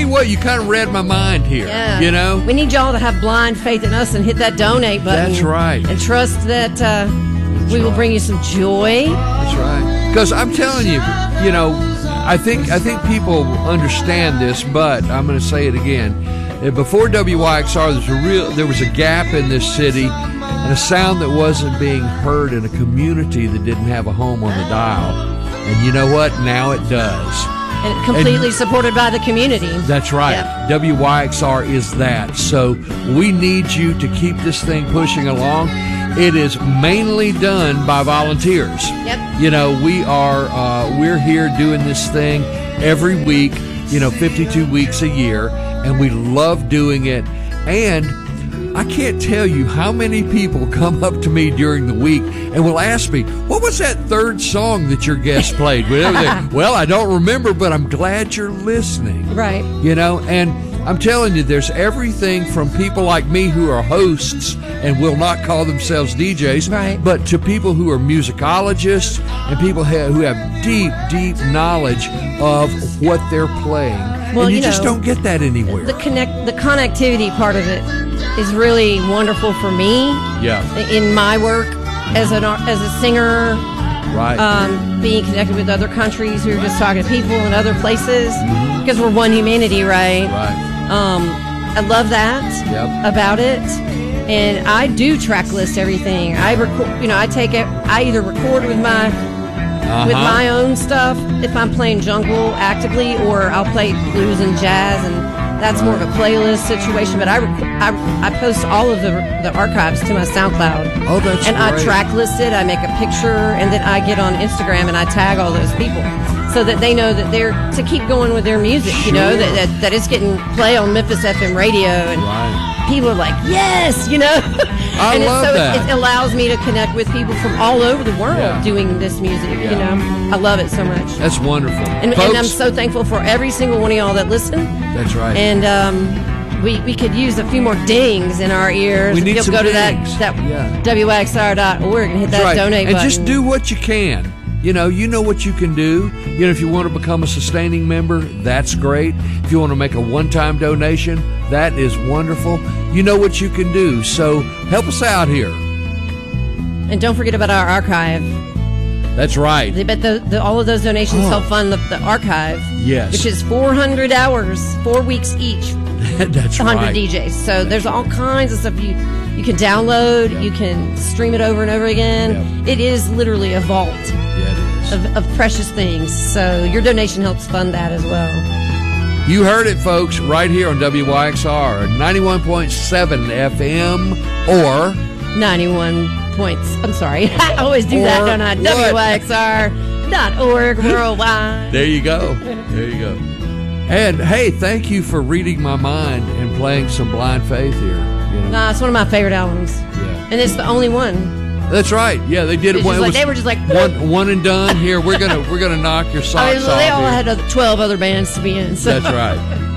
what? You kind of read my mind here. Yeah. You know? We need y'all to have blind faith in us and hit that donate button. That's right. And trust that we will bring you some joy. That's right. Because I'm telling you, you know, I think people understand this, but I'm going to say it again. Before WYXR, there was a gap in this city and a sound that wasn't being heard in a community that didn't have a home on the dial. And you know what? Now it does. And completely supported by the community. That's right. Yep. WYXR is that. So we need you to keep this thing pushing along. It is mainly done by volunteers. Yep. You know, we're here doing this thing every week, 52 weeks a year, and we love doing it. And I can't tell you how many people come up to me during the week and will ask me, what was that third song that your guest played? Well, I don't remember, but I'm glad you're listening. Right. And I'm telling you, there's everything from people like me who are hosts and will not call themselves DJs, right, but to people who are musicologists and people who have deep, deep knowledge of what they're playing. Well, and you just don't get that anywhere. The connectivity part of it is really wonderful for me. Yeah. In my work as a singer, right. Being connected with other countries who are just talking to people in other places, because we're one humanity, right? Right. I love that about it, and I do track list everything. I record, I take it. I either record with my own stuff if I'm playing jungle actively, or I'll play blues and jazz, and that's more of a playlist situation. But I post all of the archives to my SoundCloud. Oh, that's and great. I track list it. I make a picture, and then I get on Instagram and I tag all those people, so that they know that they're to keep going with their music. Sure. That it's getting play on Memphis FM radio, and people are like, yes, I love that. It allows me to connect with people from all over the world doing this music. I love it so much. That's wonderful. And I'm so thankful for every single one of y'all that listen. That's right. And we could use a few more dings in our ears. We need You'll some go to dings. that WYXR.org and hit that donate and button. just do what you can. You know what you can do. If you want to become a sustaining member, that's great. If you want to make a one-time donation, that is wonderful. You know what you can do. So help us out here. And don't forget about our archive. That's right. All of those donations help fund the archive. Yes. Which is 400 hours, 4 weeks each. That's 100 right. DJs. So there's all kinds of stuff you can download. Yep. You can stream it over and over again. Yep. It is literally a vault. Yeah, it is. Of precious things. So your donation helps fund that as well. You heard it, folks, right here on WYXR, 91.7 FM or 91 points. I'm sorry. I always do that, don't I? WYXR.org worldwide. There you go. There you go. And, hey, thank you for reading my mind and playing some Blind Faith here. Nah, it's one of my favorite albums. Yeah. And it's the only one. That's right. Yeah, they did it. They were just like one and done. Here, we're gonna knock your socks off. They all here. had 12 other bands to be in. So. That's right.